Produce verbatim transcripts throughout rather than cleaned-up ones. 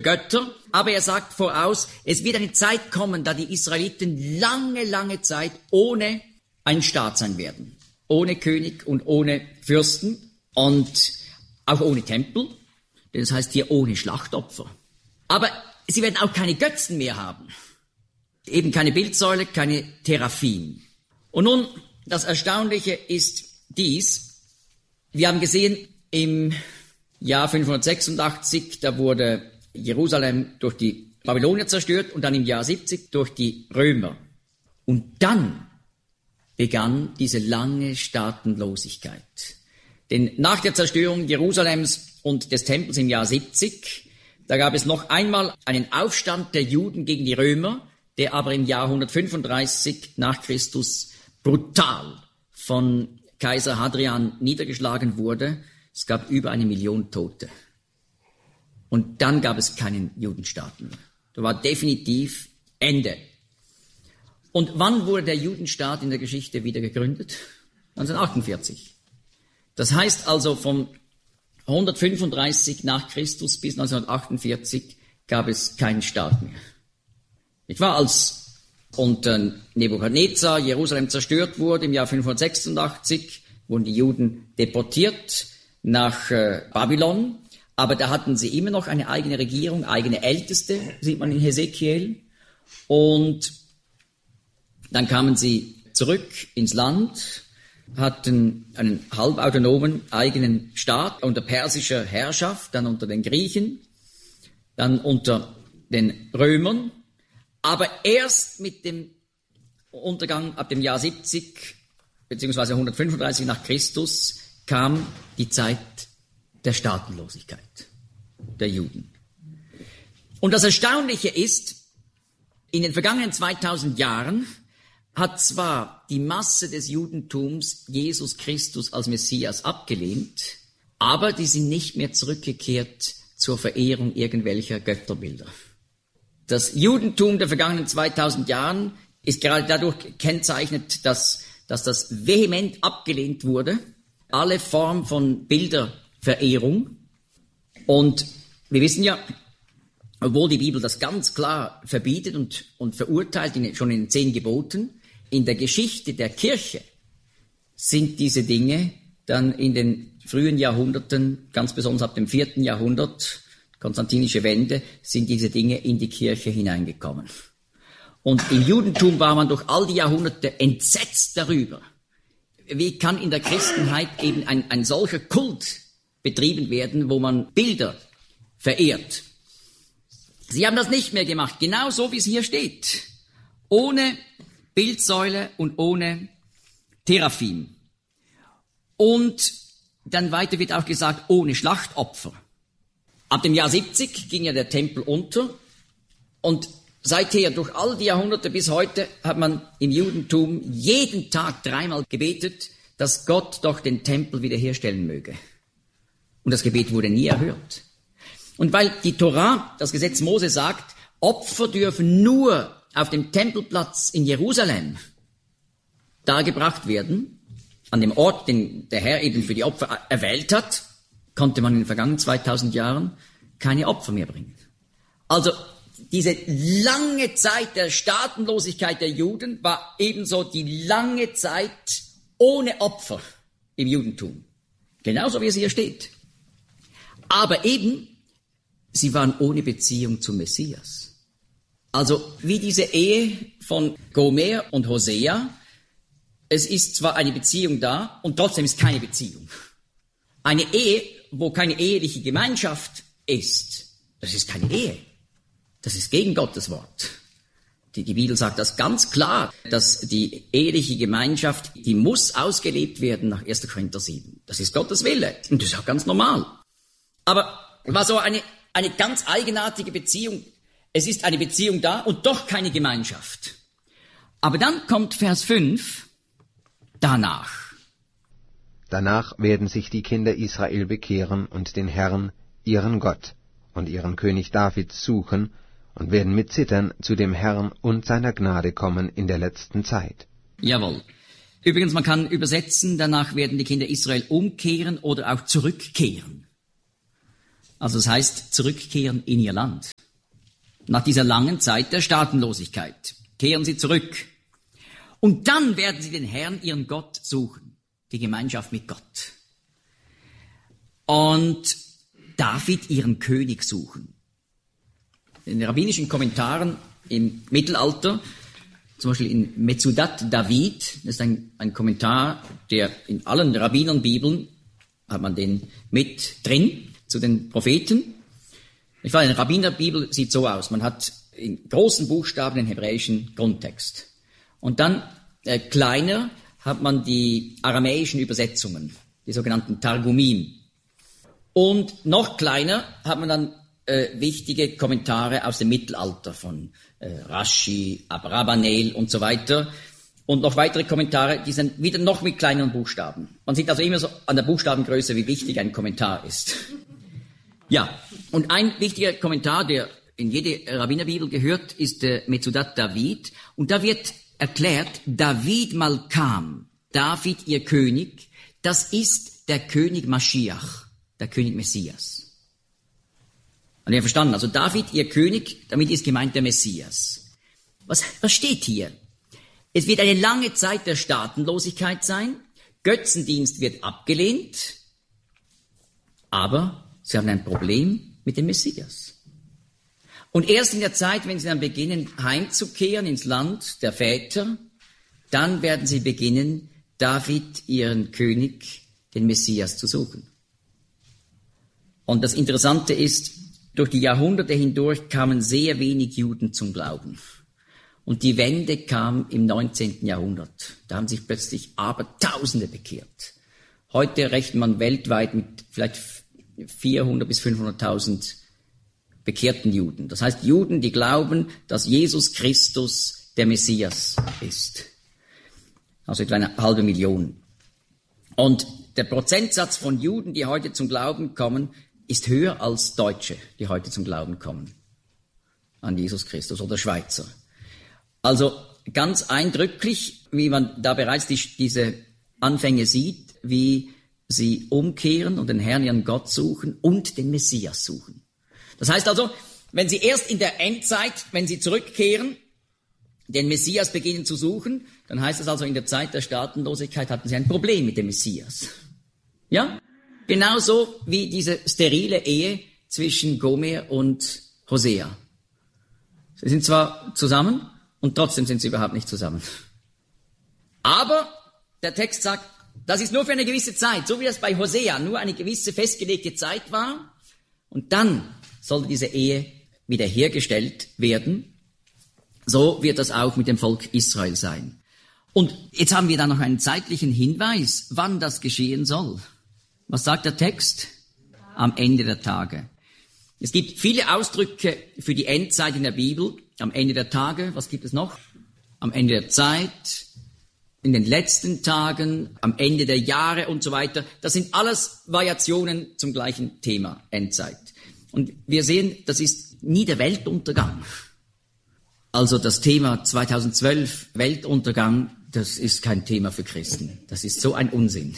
Götter. Aber er sagt voraus, es wird eine Zeit kommen, da die Israeliten lange, lange Zeit ohne einen Staat sein werden. Ohne König und ohne Fürsten und auch ohne Tempel. Das heißt hier ohne Schlachtopfer. Aber sie werden auch keine Götzen mehr haben. Eben keine Bildsäule, keine Teraphim. Und nun, das Erstaunliche ist dies. Wir haben gesehen, im Jahr fünfhundertsechsundachtzig, da wurde Jerusalem durch die Babylonier zerstört und dann im Jahr siebzig durch die Römer. Und dann begann diese lange Staatenlosigkeit. Denn nach der Zerstörung Jerusalems und des Tempels im Jahr siebzig, da gab es noch einmal einen Aufstand der Juden gegen die Römer, der aber im Jahr hundertfünfunddreißig nach Christus brutal von Kaiser Hadrian niedergeschlagen wurde. Es gab über eine Million Tote. Und dann gab es keinen Judenstaat mehr. Da war definitiv Ende. Und wann wurde der Judenstaat in der Geschichte wieder gegründet? neunzehnhundertachtundvierzig. Das heißt also von hundertfünfunddreißig nach Christus bis neunzehnhundertachtundvierzig gab es keinen Staat mehr. Ich war, als unter Nebukadnezar Jerusalem zerstört wurde im Jahr fünfhundertsechsundachtzig, wurden die Juden deportiert nach äh, Babylon. Aber da hatten sie immer noch eine eigene Regierung, eigene Älteste, sieht man in Hesekiel. Und dann kamen sie zurück ins Land, hatten einen halbautonomen eigenen Staat unter persischer Herrschaft, dann unter den Griechen, dann unter den Römern. Aber erst mit dem Untergang ab dem Jahr siebzig, beziehungsweise hundertfünfunddreißig nach Christus, kam die Zeit der Staatenlosigkeit der Juden. Und das Erstaunliche ist, in den vergangenen zweitausend Jahren hat zwar die Masse des Judentums Jesus Christus als Messias abgelehnt, aber die sind nicht mehr zurückgekehrt zur Verehrung irgendwelcher Götterbilder. Das Judentum der vergangenen zweitausend Jahren ist gerade dadurch gekennzeichnet, dass, dass das vehement abgelehnt wurde, alle Form von Bilderverehrung. Und wir wissen ja, obwohl die Bibel das ganz klar verbietet und, und verurteilt, in, schon in den zehn Geboten, in der Geschichte der Kirche sind diese Dinge dann in den frühen Jahrhunderten, ganz besonders ab dem vierten Jahrhundert, konstantinische Wende, sind diese Dinge in die Kirche hineingekommen. Und im Judentum war man durch all die Jahrhunderte entsetzt darüber. Wie kann in der Christenheit eben ein, ein solcher Kult betrieben werden, wo man Bilder verehrt? Sie haben das nicht mehr gemacht, genau so wie es hier steht. Ohne Bildsäule und ohne Teraphim. Und dann weiter wird auch gesagt, ohne Schlachtopfer. Ab dem Jahr siebzig ging ja der Tempel unter und seither durch all die Jahrhunderte bis heute hat man im Judentum jeden Tag dreimal gebetet, dass Gott doch den Tempel wiederherstellen möge. Und das Gebet wurde nie erhört. Und weil die Torah, das Gesetz Mose sagt, Opfer dürfen nur auf dem Tempelplatz in Jerusalem dargebracht werden, an dem Ort, den der Herr eben für die Opfer erwählt hat, konnte man in den vergangenen zweitausend Jahren keine Opfer mehr bringen. Also diese lange Zeit der Staatenlosigkeit der Juden war ebenso die lange Zeit ohne Opfer im Judentum. Genauso wie es hier steht. Aber eben, sie waren ohne Beziehung zum Messias. Also wie diese Ehe von Gomer und Hosea, es ist zwar eine Beziehung da und trotzdem ist keine Beziehung. Eine Ehe, wo keine eheliche Gemeinschaft ist, das ist keine Ehe. Das ist gegen Gottes Wort. Die, die Bibel sagt das ganz klar, dass die eheliche Gemeinschaft, die muss ausgelebt werden nach erster Korinther sieben. Das ist Gottes Wille und das ist auch ganz normal. Aber war so eine, eine ganz eigenartige Beziehung. Es ist eine Beziehung da und doch keine Gemeinschaft. Aber dann kommt Vers fünf, danach. Danach werden sich die Kinder Israel bekehren und den Herrn, ihren Gott, und ihren König David suchen und werden mit Zittern zu dem Herrn und seiner Gnade kommen in der letzten Zeit. Jawohl. Übrigens, man kann übersetzen, danach werden die Kinder Israel umkehren oder auch zurückkehren. Also das heißt, zurückkehren in ihr Land. nach dieser langen Zeit der Staatenlosigkeit. Kehren sie zurück. Und dann werden sie den Herrn, ihren Gott, suchen. Die Gemeinschaft mit Gott. Und David, ihren König, suchen. In den rabbinischen Kommentaren im Mittelalter, zum Beispiel in Metzudat David, das ist ein, ein Kommentar, der in allen Rabbinernbibeln, hat man den mit drin, zu den Propheten. Ich weiß, eine Rabbinerbibel sieht so aus, man hat in großen Buchstaben den hebräischen Grundtext. Und dann äh, kleiner hat man die aramäischen Übersetzungen, die sogenannten Targumim. Und noch kleiner hat man dann äh, wichtige Kommentare aus dem Mittelalter von äh, Rashi, Abrabanel und so weiter. Und noch weitere Kommentare, die sind wieder noch mit kleineren Buchstaben. Man sieht also immer so an der Buchstabengröße, wie wichtig ein Kommentar ist. Ja, und ein wichtiger Kommentar, der in jede Rabbinerbibel gehört, ist der Metzudat David. Und da wird erklärt, David Malkam, David ihr König, das ist der König Maschiach, der König Messias. Haben wir verstanden? Also David ihr König, damit ist gemeint der Messias. Was, was steht hier? Es wird eine lange Zeit der Staatenlosigkeit sein, Götzendienst wird abgelehnt, aber sie haben ein Problem mit dem Messias. Und erst in der Zeit, wenn sie dann beginnen, heimzukehren ins Land der Väter, dann werden sie beginnen, David, ihren König, den Messias zu suchen. Und das Interessante ist, durch die Jahrhunderte hindurch kamen sehr wenig Juden zum Glauben. Und die Wende kam im neunzehnten Jahrhundert. Da haben sich plötzlich Abertausende bekehrt. Heute rechnet man weltweit mit vielleicht vierhundert bis fünfhunderttausend bekehrten Juden. Das heißt Juden, die glauben, dass Jesus Christus der Messias ist. Also etwa eine halbe Million. Und der Prozentsatz von Juden, die heute zum Glauben kommen, ist höher als Deutsche, die heute zum Glauben kommen an Jesus Christus, oder Schweizer. Also ganz eindrücklich, wie man da bereits die, diese Anfänge sieht, wie sie umkehren und den Herrn, ihren Gott suchen und den Messias suchen. Das heißt also, wenn sie erst in der Endzeit, wenn sie zurückkehren, den Messias beginnen zu suchen, dann heißt es also, in der Zeit der Staatenlosigkeit hatten sie ein Problem mit dem Messias. Ja? Genauso wie diese sterile Ehe zwischen Gomer und Hosea. Sie sind zwar zusammen, und trotzdem sind sie überhaupt nicht zusammen. Aber der Text sagt, das ist nur für eine gewisse Zeit, so wie das bei Hosea nur eine gewisse festgelegte Zeit war. Und dann sollte diese Ehe wiederhergestellt werden. So wird das auch mit dem Volk Israel sein. Und jetzt haben wir da noch einen zeitlichen Hinweis, wann das geschehen soll. Was sagt der Text? Am Ende der Tage. Es gibt viele Ausdrücke für die Endzeit in der Bibel. Am Ende der Tage, was gibt es noch? Am Ende der Zeit, in den letzten Tagen, am Ende der Jahre und so weiter. Das sind alles Variationen zum gleichen Thema, Endzeit. Und wir sehen, das ist nie der Weltuntergang. Also das Thema zweitausendzwölf, Weltuntergang, das ist kein Thema für Christen. Das ist so ein Unsinn.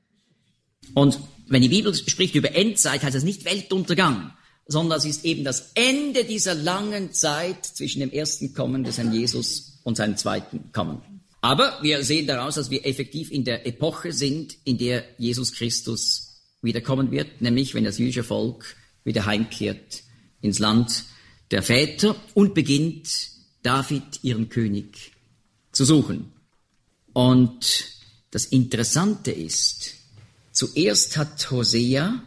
Und wenn die Bibel spricht über Endzeit, heißt das nicht Weltuntergang, sondern es ist eben das Ende dieser langen Zeit zwischen dem ersten Kommen des Herrn Jesus und seinem zweiten Kommen. Aber wir sehen daraus, dass wir effektiv in der Epoche sind, in der Jesus Christus wiederkommen wird, nämlich wenn das jüdische Volk wieder heimkehrt ins Land der Väter und beginnt, David, ihren König, zu suchen. Und das Interessante ist, zuerst hat Hosea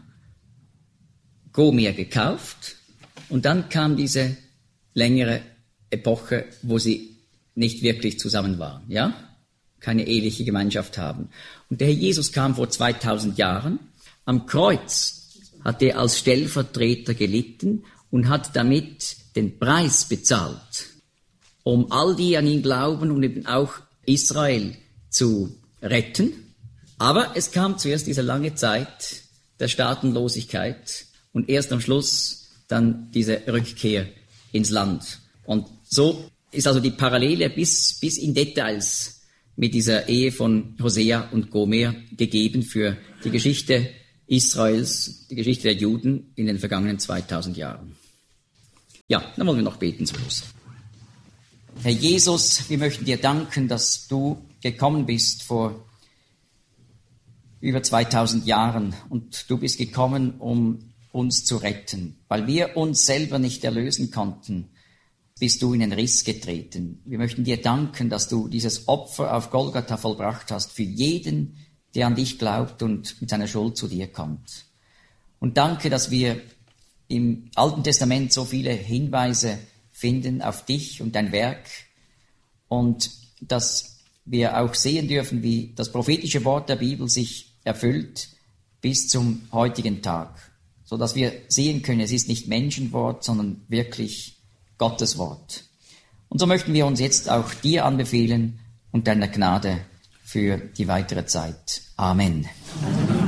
Gomer gekauft und dann kam diese längere Epoche, wo sie nicht wirklich zusammen waren, ja? Keine eheliche Gemeinschaft haben. Und der Herr Jesus kam vor zweitausend Jahren. Am Kreuz hat er als Stellvertreter gelitten und hat damit den Preis bezahlt, um all die an ihn glauben und eben auch Israel zu retten. Aber es kam zuerst diese lange Zeit der Staatenlosigkeit und erst am Schluss dann diese Rückkehr ins Land. Und so ist also die Parallele bis, bis in Details mit dieser Ehe von Hosea und Gomer gegeben für die Geschichte Israels, die Geschichte der Juden in den vergangenen zweitausend Jahren. Ja, dann wollen wir noch beten zum Schluss. Herr Jesus, wir möchten dir danken, dass du gekommen bist vor über zweitausend Jahren und du bist gekommen, um uns zu retten. Weil wir uns selber nicht erlösen konnten, bist du in den Riss getreten. Wir möchten dir danken, dass du dieses Opfer auf Golgatha vollbracht hast für jeden, der an dich glaubt und mit seiner Schuld zu dir kommt. Und danke, dass wir im Alten Testament so viele Hinweise finden auf dich und dein Werk und dass wir auch sehen dürfen, wie das prophetische Wort der Bibel sich erfüllt bis zum heutigen Tag, so dass wir sehen können, es ist nicht Menschenwort, sondern wirklich Gottes Wort. Und so möchten wir uns jetzt auch dir anbefehlen und deiner Gnade für die weitere Zeit. Amen. Amen.